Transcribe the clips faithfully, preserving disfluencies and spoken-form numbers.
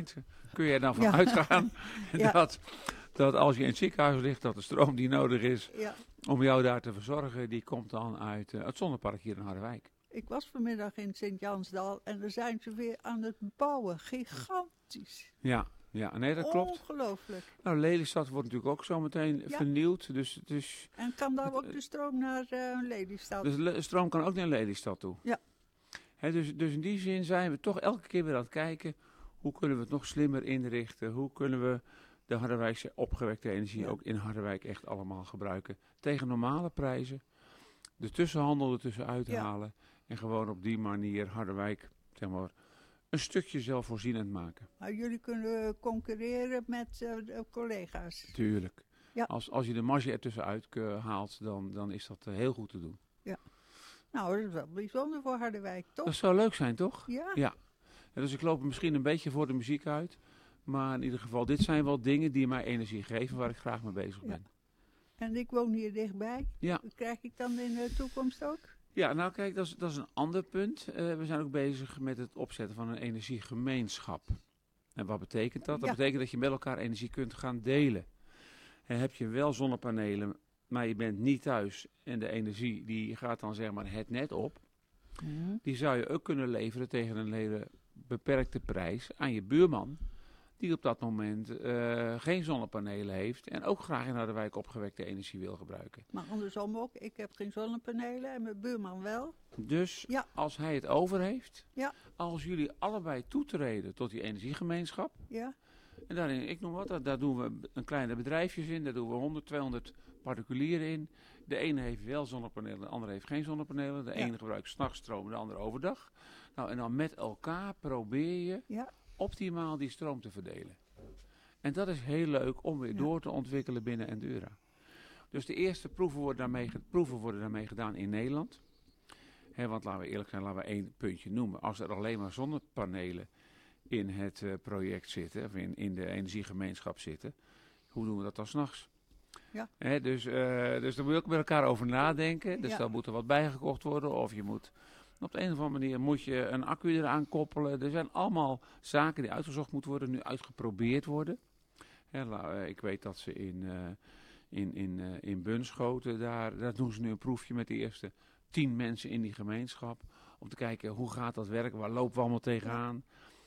bent, kun je er dan van Ja. uitgaan Ja. dat, dat als je in het ziekenhuis ligt, dat de stroom die nodig is Ja. om jou daar te verzorgen, die komt dan uit uh, het zonnepark hier in Harderwijk. Ik was vanmiddag in Sint-Jansdal en daar zijn ze weer aan het bouwen. Gigantisch. Ja, ja, nee, dat klopt. Ongelooflijk. Nou, Lelystad wordt natuurlijk ook zometeen Ja. vernieuwd. Dus, dus, En kan daar ook de stroom naar uh, Lelystad? dus de stroom kan ook naar Lelystad toe. Ja. He, dus, dus in die zin zijn we toch elke keer weer aan het kijken, hoe kunnen we het nog slimmer inrichten? Hoe kunnen we de Harderwijkse opgewekte energie Ja. ook in Harderwijk echt allemaal gebruiken? Tegen normale prijzen, de tussenhandel ertussen uithalen en gewoon op die manier Harderwijk, zeg maar, een stukje zelfvoorzienend maken. Nou, jullie kunnen concurreren met uh, de collega's. Tuurlijk. Ja. Als, als je de marge ertussen uit uh, haalt, dan, dan is dat uh, heel goed te doen. Nou, dat is wel bijzonder voor Harderwijk, toch? Dat zou leuk zijn, toch? Ja. Ja. Ja, dus ik loop misschien een beetje voor de muziek uit. Maar in ieder geval, dit zijn wel dingen die mij energie geven, waar ik graag mee bezig ben. Ja. En ik woon hier dichtbij. Ja. Dat krijg ik dan in de toekomst ook? Ja, nou kijk, dat is, dat is een ander punt. Uh, we zijn ook bezig met het opzetten van een energiegemeenschap. En wat betekent dat? Dat Ja. betekent dat je met elkaar energie kunt gaan delen. En heb je wel zonnepanelen, maar je bent niet thuis en de energie die gaat dan zeg maar het net op. Mm. Die zou je ook kunnen leveren tegen een hele beperkte prijs aan je buurman. Die op dat moment uh, geen zonnepanelen heeft en ook graag in Harderwijk opgewekte energie wil gebruiken. Maar andersom ook. Ik heb geen zonnepanelen en mijn buurman wel. Dus Ja. als hij het over heeft, Ja. als jullie allebei toetreden tot die energiegemeenschap. Ja. En daarin, ik noem wat, daar, daar doen we een kleine bedrijfjes in, daar doen we honderd, tweehonderd particulieren in. De ene heeft wel zonnepanelen, de andere heeft geen zonnepanelen. De Ja. ene gebruikt 's nachts stroom, de andere overdag. Nou, en dan met elkaar probeer je Ja. optimaal die stroom te verdelen. En dat is heel leuk om weer Ja. door te ontwikkelen binnen Endura. Dus de eerste proeven worden daarmee, proeven worden daarmee gedaan in Nederland. He, want laten we eerlijk zijn, laten we één puntje noemen. Als er alleen maar zonnepanelen in het uh, project zitten, of in, in de energiegemeenschap zitten, hoe doen we dat dan 's nachts? Ja. He, dus, uh, dus daar moet je ook met elkaar over nadenken. Dus Ja. daar moet er wat bijgekocht worden, of je moet op de een of andere manier moet je een accu eraan koppelen. Er zijn allemaal zaken die uitgezocht moeten worden, nu uitgeprobeerd worden. He, la, uh, ik weet dat ze in, uh, in, in, uh, in Bunschoten, daar, daar doen ze nu een proefje met de eerste tien mensen in die gemeenschap. Om te kijken hoe gaat dat werken, waar lopen we allemaal tegenaan.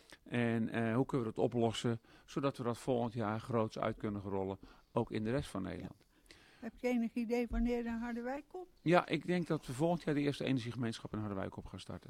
En uh, hoe kunnen we dat oplossen, zodat we dat volgend jaar groots uit kunnen rollen, ook in de rest van Nederland. Heb je enig idee wanneer er naar Harderwijk komt? Ja, ik denk dat we volgend jaar de eerste energiegemeenschap in Harderwijk op gaan starten.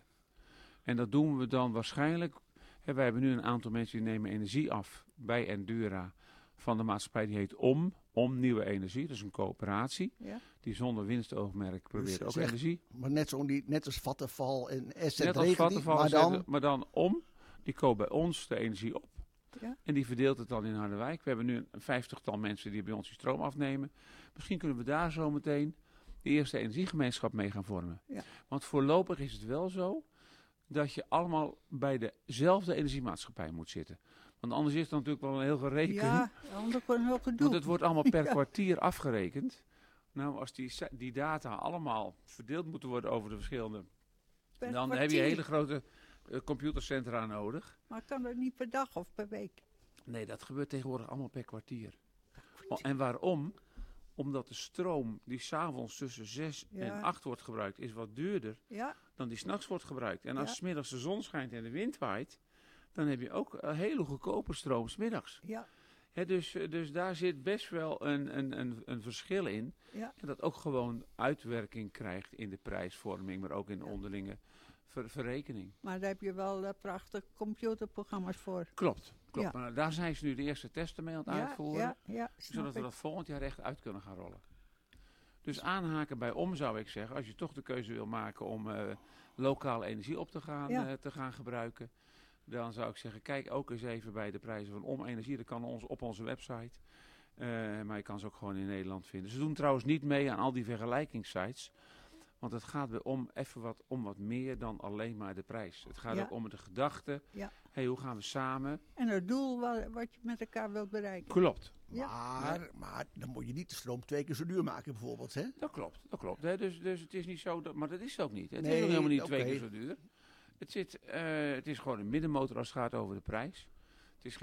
En dat doen we dan waarschijnlijk. Hè, wij hebben nu een aantal mensen die nemen energie af bij Endura van de maatschappij die heet OM. OM Nieuwe Energie, dat is een coöperatie Ja. die zonder winstoogmerk probeert Dus ook zeg, energie. Maar net, zo die, net als Vattenfall en S Z Net als Regent, Vattenfall, maar dan... maar dan OM, die koopt bij ons de energie op. Ja. En die verdeelt het dan in Harderwijk. We hebben nu een vijftigtal mensen die bij ons die stroom afnemen. Misschien kunnen we daar zo meteen de eerste energiegemeenschap mee gaan vormen. Ja. Want voorlopig is het wel zo dat je allemaal bij dezelfde energiemaatschappij moet zitten. Want anders is het natuurlijk wel een heel gereken. Ja, anders wordt het heel gedoe. Want het wordt allemaal per Ja. kwartier afgerekend. Nou, als die, sa- die data allemaal verdeeld moeten worden over de verschillende... Per dan heb kwartier. je hele grote uh, computercentra nodig. Maar kan dat niet per dag of per week? Nee, dat gebeurt tegenwoordig allemaal per kwartier. Oh, en waarom? Omdat de stroom die s'avonds tussen zes Ja. en acht wordt gebruikt, is wat duurder Ja, dan die 's nachts wordt gebruikt. En als Ja. 's middags de zon schijnt en de wind waait, dan heb je ook een hele goedkope stroom 's middags. ja, Hè, dus, eh, dus daar zit best wel een, een, een, een verschil in. ja. En dat ook gewoon uitwerking krijgt in de prijsvorming, maar ook in de Ja. onderlinge ver- verrekening. Maar daar heb je wel uh, prachtige computerprogramma's voor. Klopt, klopt. Ja. Maar daar zijn ze nu de eerste testen mee aan het Ja, uitvoeren. ja, ja, snap Zodat we ik. dat volgend jaar echt uit kunnen gaan rollen. Dus aanhaken bij OM zou ik zeggen, als je toch de keuze wil maken om uh, lokale energie op te gaan, Ja. uh, te gaan gebruiken. Dan zou ik zeggen, kijk ook eens even bij de prijzen van OM Energie. Dat kan ons, op onze website. Uh, maar je kan ze ook gewoon in Nederland vinden. Ze doen trouwens niet mee aan al die vergelijkingssites. Want het gaat bij om even wat, om wat meer dan alleen maar de prijs. Het gaat Ja. ook om de gedachte. Ja. Hey, hoe gaan we samen? En het doel wa- wat je met elkaar wilt bereiken. Klopt. Ja. Maar, maar dan moet je niet de stroom twee keer zo duur maken bijvoorbeeld, hè? Dat klopt, dat klopt. Hè. Dus, dus het is niet zo, dat, maar dat is het ook niet. Het Nee, is ook helemaal niet oké. twee keer zo duur. Het, zit, uh, het is gewoon een middenmotor als het gaat over de prijs.